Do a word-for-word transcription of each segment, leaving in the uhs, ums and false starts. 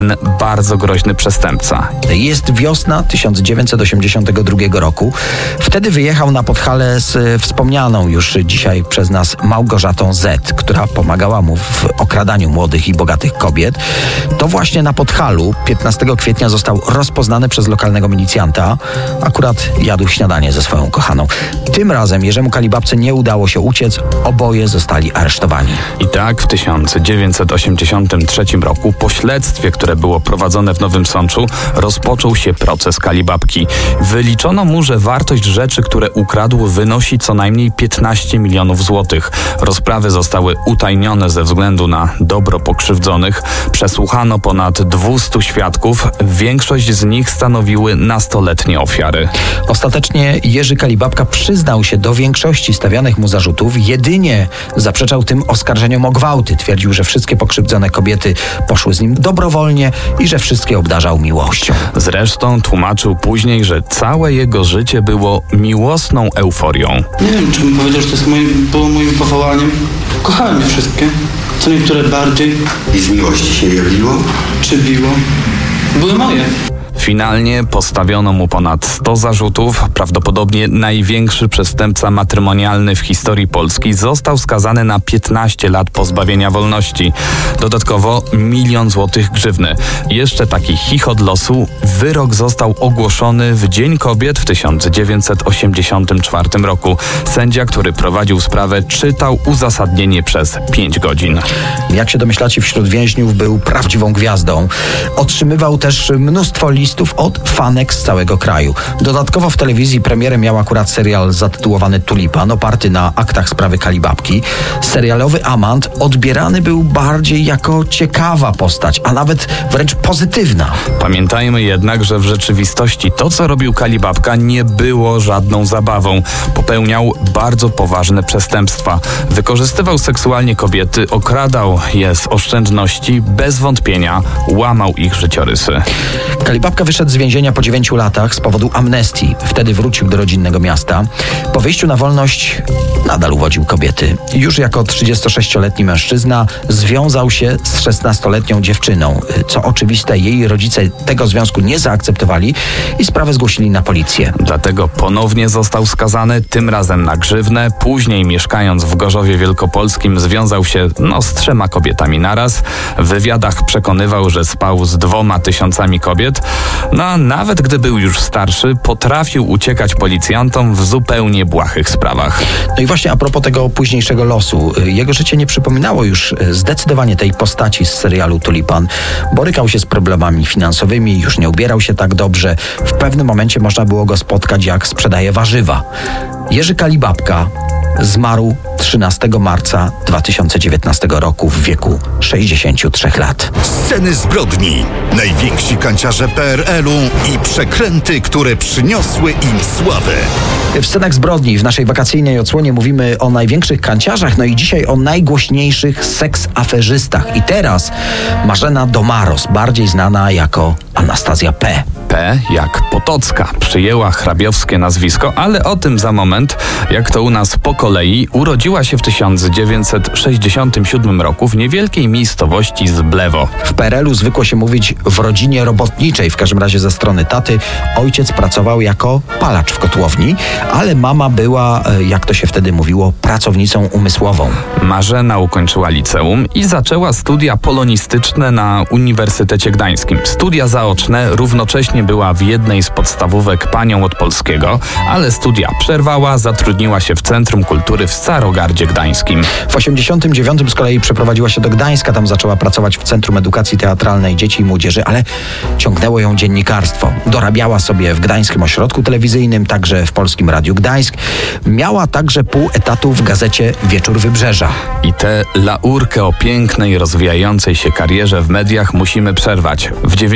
Bardzo groźny przestępca. Jest wiosna tysiąc dziewięćset osiemdziesiątego drugiego roku. Wtedy wyjechał na Podhale z wspomnianą już dzisiaj przez nas Małgorzatą Z, która pomagała mu w okradaniu młodych i bogatych kobiet. To właśnie na Podhalu piętnastego kwietnia został rozpoznany przez lokalnego milicjanta. Akurat jadł śniadanie ze swoją kochaną. Tym razem Jerzemu Kalibabce nie udało się uciec. Oboje zostali aresztowani. I tak w tysiąc dziewięćset osiemdziesiątym trzecim roku po śledztwie, które było prowadzone w Nowym Sączu, rozpoczął się proces Kalibabki. Wyliczono mu, że wartość rzeczy, które ukradł, wynosi co najmniej piętnaście milionów złotych. Rozprawy zostały utajnione ze względu na dobro pokrzywdzonych. Przesłuchano ponad dwieście świadków. Większość z nich stanowiły nastoletnie ofiary. Ostatecznie Jerzy Kalibabka przyznał się do większości stawianych mu zarzutów. Jedynie zaprzeczał tym oskarżeniom o gwałty. Twierdził, że wszystkie pokrzywdzone kobiety poszły z nim dobrowolnie i że wszystkie obdarzał miłością. Zresztą tłumaczył później, że całe jego życie było miłosną euforią. Nie wiem, czy bym powiedział, że to jest moje, było moim powołaniem. Kochałem je wszystkie. Co niektóre bardziej. I z miłości się je biło? Czy biło? Były moje. Finalnie postawiono mu ponad sto zarzutów. Prawdopodobnie największy przestępca matrymonialny w historii Polski został skazany na piętnaście lat pozbawienia wolności. Dodatkowo milion złotych grzywny. Jeszcze taki chichot losu. Wyrok został ogłoszony w Dzień Kobiet w tysiąc dziewięćset osiemdziesiątym czwartym roku. Sędzia, który prowadził sprawę, czytał uzasadnienie przez pięć godzin. Jak się domyślacie, wśród więźniów był prawdziwą gwiazdą. Otrzymywał też mnóstwo listów od fanek z całego kraju. Dodatkowo w telewizji premierę miał akurat serial zatytułowany Tulipan, oparty na aktach sprawy Kalibabki. Serialowy amant odbierany był bardziej jako ciekawa postać, a nawet wręcz pozytywna. Pamiętajmy jednak, że w rzeczywistości to, co robił Kalibabka, nie było żadną zabawą. Popełniał bardzo poważne przestępstwa. Wykorzystywał seksualnie kobiety, okradał je z oszczędności, bez wątpienia łamał ich życiorysy. Kalibabka wyszedł z więzienia po dziewięciu latach z powodu amnestii. Wtedy wrócił do rodzinnego miasta. Po wyjściu na wolność nadal uwodził kobiety. Już jako trzydziestosześcioletni mężczyzna związał się z szesnastoletnią dziewczyną. Co oczywiste, jej rodzice tego związku nie zaakceptowali i sprawę zgłosili na policję. Dlatego ponownie został skazany, tym razem na grzywnę. Później, mieszkając w Gorzowie Wielkopolskim, związał się no, z trzema kobietami naraz. W wywiadach przekonywał, że spał z dwoma tysiącami kobiet. No a nawet gdy był już starszy, potrafił uciekać policjantom w zupełnie błahych sprawach. No i właśnie a propos tego późniejszego losu, jego życie nie przypominało już zdecydowanie tej postaci z serialu Tulipan. Borykał się z problemami finansowymi, już nie ubierał się tak dobrze. W pewnym momencie można było go spotkać, jak sprzedaje warzywa. Jerzy Kalibabka zmarł trzynastego marca dwa tysiące dziewiętnastego roku w wieku sześćdziesięciu trzech lat. Sceny zbrodni, najwięksi kanciarze P R L-u i przekręty, które przyniosły im sławę. W Scenach zbrodni w naszej wakacyjnej odsłonie mówimy o największych kanciarzach, no i dzisiaj o najgłośniejszych seksaferzystach. I teraz Marzena Domaros, bardziej znana jako Anastazja P. P jak Potocka. Przyjęła hrabiowskie nazwisko, ale o tym za moment. Jak to u nas po kolei, urodziła się w tysiąc dziewięćset sześćdziesiątym siódmym roku w niewielkiej miejscowości Zblewo. W P R L-u zwykło się mówić w rodzinie robotniczej, w każdym razie ze strony taty. Ojciec pracował jako palacz w kotłowni, ale mama była, jak to się wtedy mówiło, pracownicą umysłową. Marzena ukończyła liceum i zaczęła studia polonistyczne na Uniwersytecie Gdańskim. Studia zaoczne, równocześnie była w jednej z podstawówek panią od polskiego, ale studia przerwała, zatrudniła się w Centrum Kultury w Starogardzie Gdańskim. W osiemdziesiątym dziewiątym z kolei przeprowadziła się do Gdańska, tam zaczęła pracować w Centrum Edukacji Teatralnej Dzieci i Młodzieży, ale ciągnęło ją dziennikarstwo. Dorabiała sobie w Gdańskim Ośrodku Telewizyjnym, także w Polskim Radiu Gdańsk. Miała także pół etatu w gazecie Wieczór Wybrzeża. I tę laurkę o pięknej, rozwijającej się karierze w mediach musimy przerwać. W dziewięćdziesiątym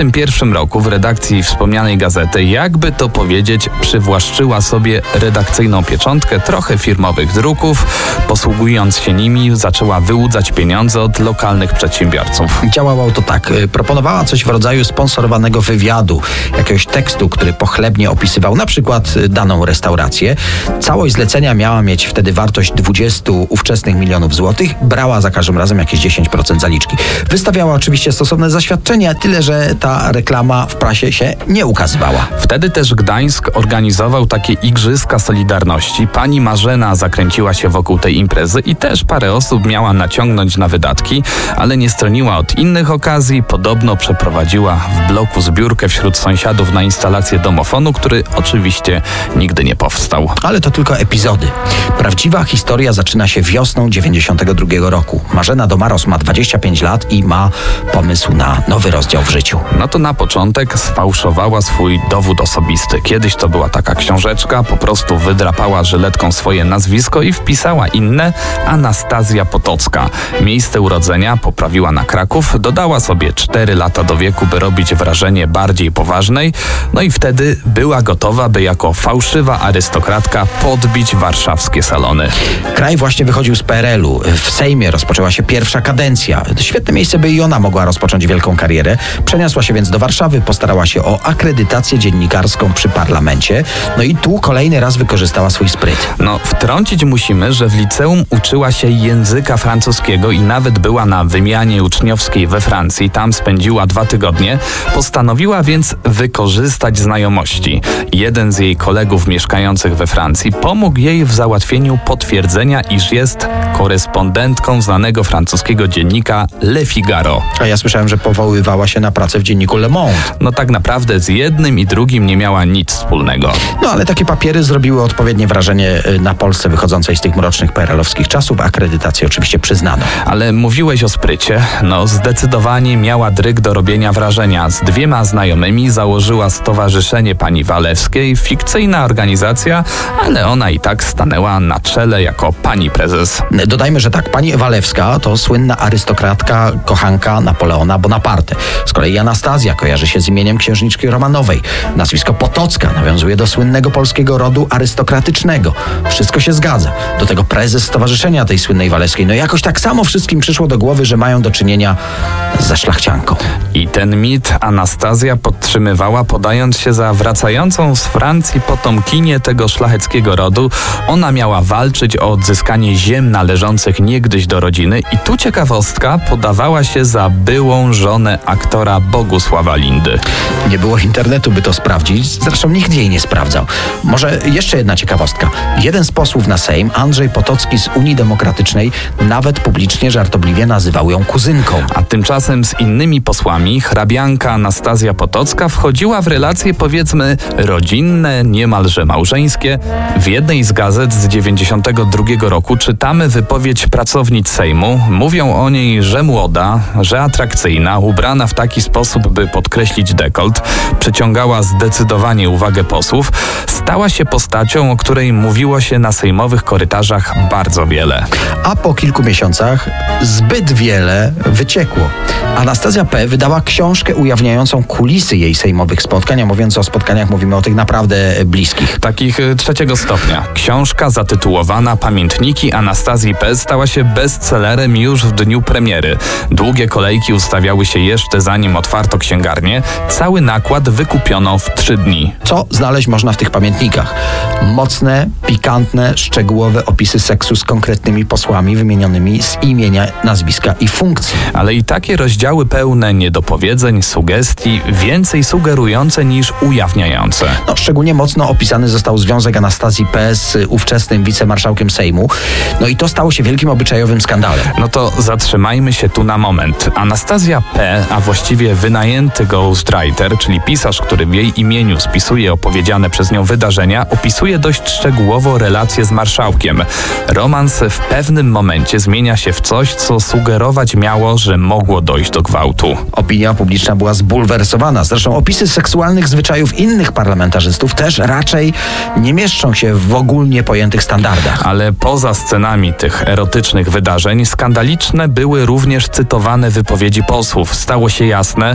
dziewięćdziesiątym pierwszym roku w redakcji wspomnianej gazety, jakby to powiedzieć, przywłaszczyła sobie redakcyjną pieczątkę, trochę firmowych druków. Posługując się nimi, zaczęła wyłudzać pieniądze od lokalnych przedsiębiorców. Działało to tak. Proponowała coś w rodzaju sponsorowanego wywiadu, jakiegoś tekstu, który pochlebnie opisywał na przykład daną restaurację. Całość zlecenia miała mieć wtedy wartość dwudziestu ówczesnych milionów złotych. Brała za każdym razem jakieś dziesięć procent zaliczki. Wystawiała oczywiście stosowne zaświadczenia, tyle że ta reklama w prasie się nie ukazywała. Wtedy też Gdańsk organizował takie Igrzyska Solidarności. Pani Marzena zakręciła się wokół tej imprezy i też parę osób miała naciągnąć na wydatki, ale nie stroniła od innych okazji. Podobno przeprowadziła w bloku zbiórkę wśród sąsiadów na instalację domofonu, który oczywiście nigdy nie powstał. Ale to tylko epizody. Prawdziwa historia zaczyna się wiosną dziewięćdziesiątego drugiego roku. Marzena Domaros ma dwadzieścia pięć lat i ma pomysł na nowy rozdział w życiu. No to na początek sfałszowała swój dowód osobisty. Kiedyś to była taka książeczka, po prostu wydrapała żyletką swoje nazwisko i wpisała inne. Anastazja Potocka. Miejsce urodzenia poprawiła na Kraków, dodała sobie cztery lata do wieku, by robić wrażenie bardziej poważnej, no i wtedy była gotowa, by jako fałszywa arystokratka podbić warszawskie salony. Kraj właśnie wychodził z P R L u. W Sejmie rozpoczęła się pierwsza kadencja. Świetne miejsce, by i ona mogła rozpocząć wielką karierę. Przeniosła się więc do Warszawy, postarała się o akredytację dziennikarską przy parlamencie. No i tu kolejny raz wykorzystała swój spryt. No, wtrącić musimy, że w liceum uczyła się języka francuskiego i nawet była na wymianie uczniowskiej we Francji. Tam spędziła dwa tygodnie. Postanowiła więc wykorzystać znajomości. Jeden z jej kolegów mieszkających we Francji pomógł jej w załatwieniu potwierdzenia, iż jest korespondentką znanego francuskiego dziennika Le Figaro. A ja słyszałem, że powoływała się na pracę w dzienniku Le Monde. No tak naprawdę z jednym i drugim nie miała nic wspólnego. No ale takie papiery zrobiły odpowiednie wrażenie na Polsce wychodzącej z tych mrocznych P R L owskich czasów. Akredytację oczywiście przyznano. Ale mówiłeś o sprycie. No zdecydowanie miała dryg do robienia wrażenia. Z dwiema znajomymi założyła Stowarzyszenie Pani Walewskiej. Fikcyjna organizacja, ale ona i tak stanęła na czele jako pani prezes. Dodajmy, że tak, pani Walewska to słynna arystokratka, kochanka Napoleona Bonaparte. Z kolei Anastazja kojarzy się z imieniem księżniczki Romanowej. Nazwisko Potocka nawiązuje do słynnego polskiego rodu arystokratycznego. Wszystko się zgadza. Do tego prezes stowarzyszenia tej słynnej Walewskiej. No jakoś tak samo wszystkim przyszło do głowy, że mają do czynienia ze szlachcianką. I ten mit Anastazja podtrzymywała, podając się za wracającą z Francji potomkinię tego szlacheckiego rodu. Ona miała walczyć o odzyskanie ziem należących niegdyś do rodziny i tu ciekawostka, podawała się za byłą żonę aktora Bogusława Lindy. Nie było internetu, by to sprawdzić. Zresztą nikt jej nie sprawdzał. Może jeszcze jedna ciekawostka. Jeden z posłów na Sejm, Andrzej Potocki z Unii Demokratycznej, nawet publicznie żartobliwie nazywał ją kuzynką. A tymczasem z innymi posłami hrabianka Anastazja Potocka wchodziła w relacje, powiedzmy, rodzinne, niemalże małżeńskie. W jednej z gazet z dziewięćdziesiątego drugiego roku czytamy wypowiedź pracownic Sejmu. Mówią o niej, że młoda, że atrakcyjna, ubrana w taki sposób, by podkreślić dekolt, przyciągała zdecydowanie uwagę posłów, stała się postacią, o której mówiło się na sejmowych korytarzach bardzo wiele. A po kilku miesiącach zbyt wiele wyciekło. Anastazja P. wydała książkę ujawniającą kulisy jej sejmowych spotkań, a mówiąc o spotkaniach, mówimy o tych naprawdę bliskich. Takich trzeciego stopnia. Książka zatytułowana Pamiętniki Anastazji P. stała się bestsellerem już w dniu premiery. Długie kolejki ustawiały się jeszcze zanim otwarto księgarnię. Cały nakład wykupiono w trzy dni. Co znaleźć można w tych pamiętnikach? Mocne, pikantne, szczegółowe opisy seksu z konkretnymi posłami wymienionymi z imienia, nazwiska i funkcji. Ale i takie rozdziały pełne niedopowiedzeń, sugestii, więcej sugerujące niż ujawniające. No, szczególnie mocno opisany został związek Anastazji P. z ówczesnym wicemarszałkiem Sejmu. No i to stało się wielkim obyczajowym skandalem. No to zatrzymajmy się tu na moment. Anastazja P., a właściwie wynajęty ghostwriter, czyli pisarz, który w jej imieniu spisuje opowiedziane przez nią wydarzenia, opisuje dość szczegółowo relacje z marszałkiem. Romans w pewnym momencie zmienia się w coś, co sugerować miało, że mogło dojść do gwałtu. Opinia publiczna była zbulwersowana. Zresztą opisy seksualnych zwyczajów innych parlamentarzystów też raczej nie mieszczą się w ogólnie pojętych standardach. Ale poza scenami tych erotycznych wydarzeń skandaliczne były również cytowane wypowiedzi posłów. Stało się jasne,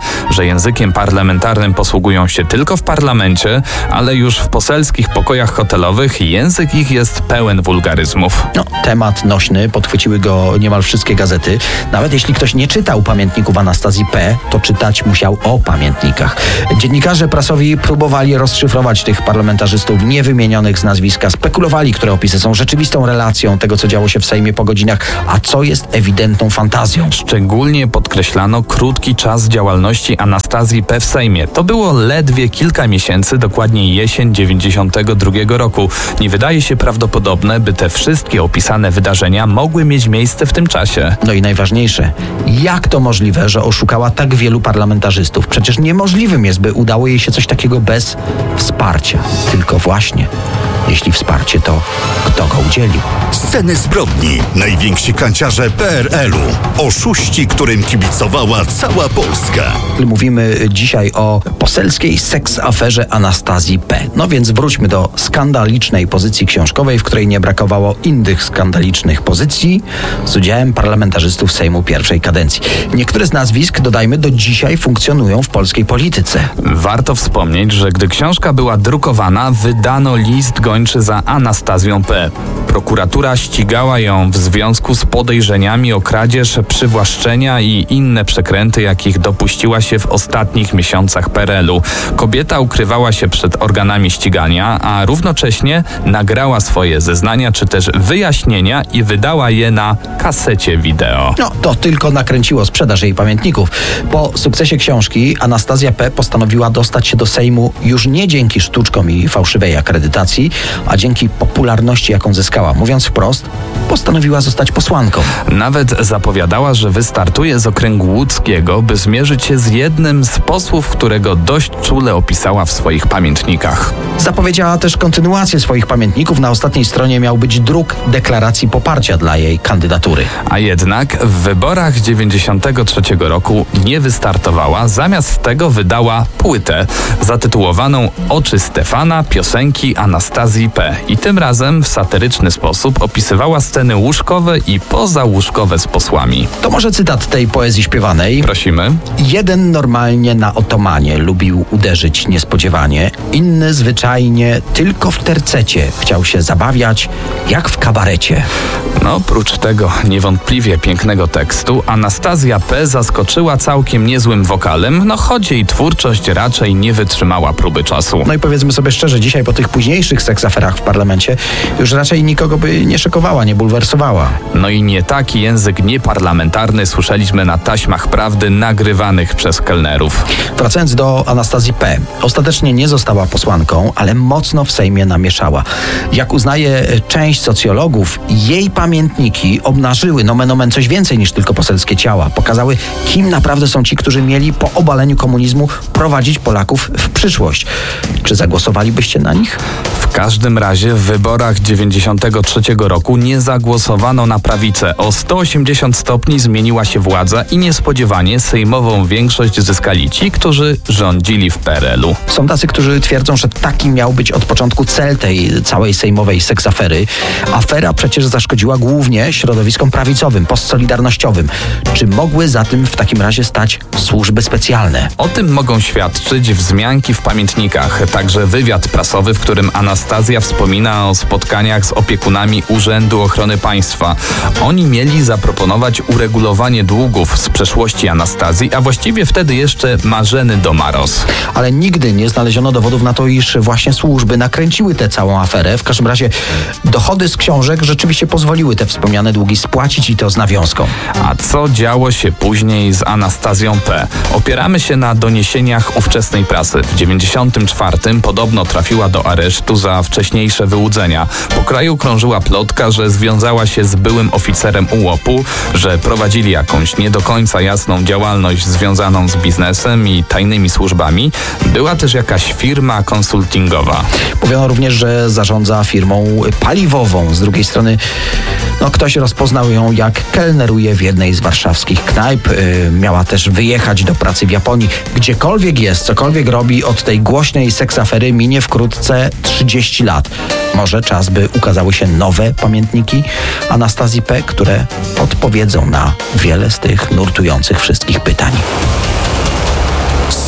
że językiem parlamentarnym posługują się tylko w parlamencie, ale już w poselskich pokojach hotelowych język ich jest pełen wulgaryzmów. No, temat nośny, podchwyciły go niemal wszystkie gazety. Nawet jeśli ktoś nie czytał pamiętników Anastazji P., to czytać musiał o pamiętnikach. Dziennikarze prasowi próbowali rozszyfrować tych parlamentarzystów niewymienionych z nazwiska, spekulowali, które opisy są rzeczywistą relacją tego, co działo się w Sejmie po godzinach, a co jest ewidentną fantazją. Szczególnie podkreślano krótki czas działalności Anastazji P. w Sejmie. To było ledwie kilka miesięcy, dokładnie jesień dziewięćdziesiątego drugiego roku. Nie wydaje się prawdopodobne, by te wszystkie opisane wydarzenia mogły mieć miejsce w tym czasie. No i najważniejsze, jak to możliwe, że oszukała tak wielu parlamentarzystów? Przecież niemożliwym jest, by udało jej się coś takiego bez wsparcia. Tylko właśnie, jeśli wsparcie, to kto go udzielił? Sceny zbrodni. Najwięksi kanciarze P R L u. Oszuści, którym kibicowała cała Polska. Mówimy dzisiaj o poselskiej seks-aferze Anastazji P. No więc wróćmy do skandalicznej pozycji książkowej, w której nie brakowało innych skandalicznych pozycji z udziałem parlamentarzystów Sejmu pierwszej kadencji. Niektóre z nazwisk, dodajmy, do dzisiaj funkcjonują w polskiej polityce. Warto wspomnieć, że gdy książka była drukowana, wydano list gończy za Anastazją P. Prokuratura ścigała ją w związku z podejrzeniami o kradzież, przywłaszczenia i inne przekręty, jakich dopuściła się w ostatnich miesiącach P R L u. Kobieta ukrywała się przed organami ścigania, a równocześnie nagrała swoje zeznania czy też wyjaśnienia i wydała je na kasecie wideo. No, to tylko nakręciło sprzedaż jej pamiętników. Po sukcesie książki Anastazja P. postanowiła dostać się do Sejmu już nie dzięki sztuczkom i fałszywej akredytacji, a dzięki popularności, jaką zyskała. Mówiąc wprost, postanowiła zostać posłanką. Nawet zapowiadała, że wystartuje z okręgu łódzkiego, by zmierzyć się z jednym z posłów, którego dość czule opisała w swoich pamiętnikach. Zapowiedziała też kontynuację swoich pamiętników. Na ostatniej stronie miał być druk deklaracji poparcia dla jej kandydatury. A jednak w wyborach dziewięćdziesiątego trzeciego roku nie wystartowała. Zamiast tego wydała płytę zatytułowaną Oczy Stefana, piosenki Anastazji P. I tym razem w satyryczny sposób opisywała sceny łóżkowe i pozałóżkowe z posłami. To może cytat tej poezji śpiewanej. Prosimy. Jeden normalnie na otomanie lubił uderzyć niespodziewanie, inny zwyczajnie tylko w tercecie chciał się zabawiać jak w kabarecie. No, oprócz tego niewątpliwie pięknego tekstu, Anastazja P. zaskoczyła całkiem niezłym wokalem, no choć jej twórczość raczej nie wytrzymała próby czasu. No i powiedzmy sobie szczerze, dzisiaj po tych późniejszych seksaferach w parlamencie już raczej nikogo by nie szokowała, nie bulwersowała. No i nie taki język nieparlamentarny słyszeliśmy na taśmach prawdy nagrywanych przez kelnerów. Wracając do Anastazji P. Ostatecznie nie została posłanką, ale mocno w Sejmie namieszała. Jak uznaje część socjologów, jej pamiętniki obnażyły nomen omen coś więcej niż tylko poselskie ciała. Pokazały, kim naprawdę są ci, którzy mieli po obaleniu komunizmu prowadzić Polaków w przyszłość. Czy zagłosowalibyście na nich? W każdym razie w wyborach dziewięćdziesiątego trzeciego roku nie zagłosowano na prawicę. O sto osiemdziesiąt stopni zmieniła się władza i niespodziewanie sejmową większość zyskali ci, którzy rządzili w P R L u. Są tacy, którzy twierdzą, że taki miał być od początku cel tej całej sejmowej seksafery. Afera przecież zaszkodziła głównie środowiskom prawicowym, postsolidarnościowym. Czy mogły za tym w takim razie stać służby specjalne? O tym mogą świadczyć wzmianki w pamiętnikach, także wywiad prasowy, w którym Anastazja wspomina o spotkaniach z opiekunami Urzędu Ochrony Państwa. Oni mieli zaproponować uregulowanie długów z przeszłości Anastazji, a właściwie wtedy jeszcze Marzeny Domaros. Ale nigdy nie znaleziono dowodów na to, iż właśnie służby nakręciły tę całą aferę. W każdym razie dochody z książek rzeczywiście pozwoliły te wspomniane długi spłacić i to z nawiązką. A co działo się później z Anastazją P? Opieramy się na doniesieniach ówczesnej prasy. W dziewięćdziesiątym czwartym podobno trafiła do aresztu za wcześniejsze wyłudzenia. Po kraju krążyła plotka, że związała się z byłym oficerem U O P-u, że prowadzili jakąś nie do końca jasną działalność związaną z biznesem i tajnymi służbami. Była też jakaś firma konsultingowa. Mówiono również, że zarządza firmą paliwową. Z drugiej strony no, ktoś rozpoznał ją, jak kelneruje w jednej z warszawskich knajp. Yy, miała też wyjechać do pracy w Japonii. Gdziekolwiek jest, cokolwiek robi, od tej głośnej seksafery minie wkrótce trzydzieści lat. Może czas, by ukazały się nowe pamiętniki Anastazji P., które odpowiedzą na wiele z tych nurtujących wszystkich pytań.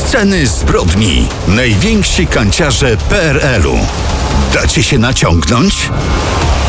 Sceny zbrodni. Najwięksi kanciarze P R L u. Dacie się naciągnąć?